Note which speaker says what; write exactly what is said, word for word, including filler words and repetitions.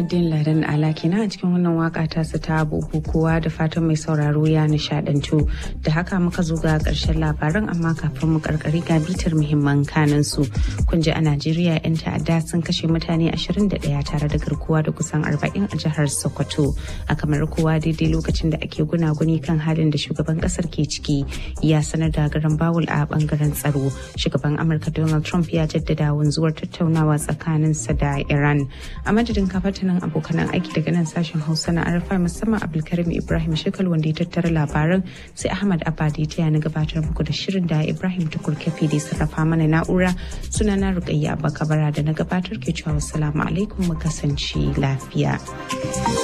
Speaker 1: Zainuddin Ladan Ala kenan a cikin wannan waka ta su ta bukukuwa da fatan mai sauraro ya nishadantu. Da haka muka zo ga ƙarshen labaran amma kafin mu karkari ga bitar muhimman kanan su. Kun ji a Najeriya 'yan ta'adda sun kashe mutane ashirin da ɗaya tare da garkuwa da kusan arba'in a jihar Sokoto. A kamar kowa daidai lokacin da ake gunaguni kan halin da shugaban kasar ke ciki ya sanar da garan bawul a bangaren tsaro. Shugaban Amurka Donald Trump ya jaddada wanzuwar tattaunawa tsakaninsa da Iran. A madadin kafatanin abokanan aiki daga nan sashen Hausa na Arfa musamman Abdulkarim Ibrahim Shekal wanda ya tattara labaran sai Ahmad Abadi ta yana gabatar muku da shirin da Ibrahim Tukur Kafi da sarrafa mana na'ura sunana Rukayya Abba Kabara da na gabatar ke cewa wassalamu alaikum mu kasance lafiya.